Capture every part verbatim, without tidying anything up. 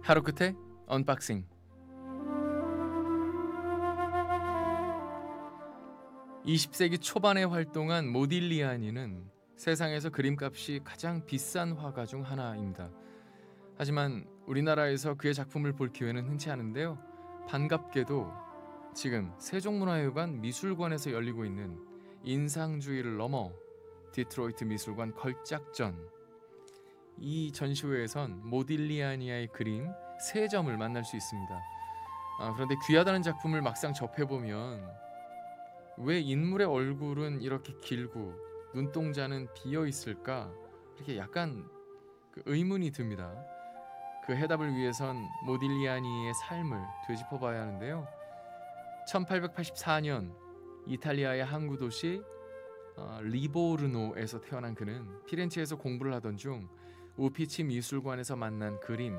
하루 끝에 언박싱. 이십 세기 초반에 활동한 모딜리아니는 세상에서 그림값이 가장 비싼 화가 중 하나입니다. 하지만 우리나라에서 그의 작품을 볼 기회는 흔치 않은데요. 반갑게도 지금 세종문화회관 미술관에서 열리고 있는 인상주의를 넘어 디트로이트 미술관 걸작전, 이 전시회에선 모딜리아니의 그림 세 점을 만날 수 있습니다. 아, 그런데 귀하다는 작품을 막상 접해보면 왜 인물의 얼굴은 이렇게 길고 눈동자는 비어 있을까? 이렇게 약간 그 의문이 듭니다. 그 해답을 위해선 모딜리아니의 삶을 되짚어봐야 하는데요. 천팔백팔십사 년 이탈리아의 항구 도시 어, 리보르노에서 태어난 그는 피렌체에서 공부를 하던 중 우피치 미술관에서 만난 그림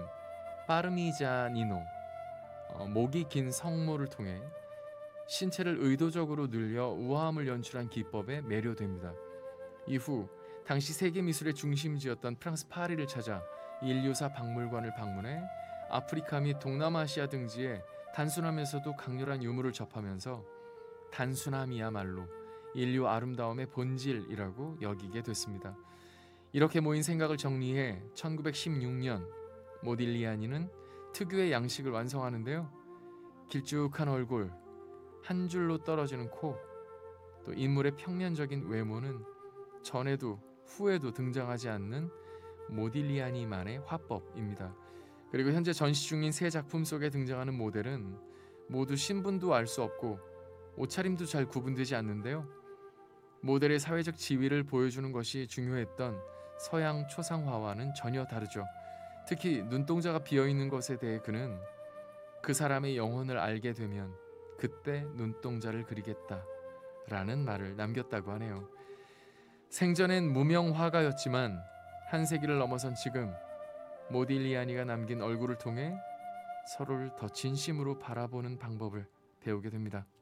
파르미자니노, 어, 목이 긴 성모를 통해 신체를 의도적으로 늘려 우아함을 연출한 기법에 매료됩니다. 이후 당시 세계 미술의 중심지였던 프랑스 파리를 찾아 인류사 박물관을 방문해 아프리카 및 동남아시아 등지의 단순하면서도 강렬한 유물을 접하면서 단순함이야말로 인류 아름다움의 본질이라고 여기게 됐습니다. 이렇게 모인 생각을 정리해 천구백십육 년 모딜리아니는 특유의 양식을 완성하는데요. 길쭉한 얼굴, 한 줄로 떨어지는 코, 또 인물의 평면적인 외모는 전에도 후에도 등장하지 않는 모딜리아니만의 화법입니다. 그리고 현재 전시 중인 세 작품 속에 등장하는 모델은 모두 신분도 알 수 없고 옷차림도 잘 구분되지 않는데요. 모델의 사회적 지위를 보여주는 것이 중요했던 서양 초상화와는 전혀 다르죠. 특히 눈동자가 비어있는 것에 대해 그는 그 사람의 영혼을 알게 되면 그때 눈동자를 그리겠다라는 말을 남겼다고 하네요. 생전엔 무명 화가였지만 한 세기를 넘어선 지금 모딜리아니가 남긴 얼굴을 통해 서로를 더 진심으로 바라보는 방법을 배우게 됩니다.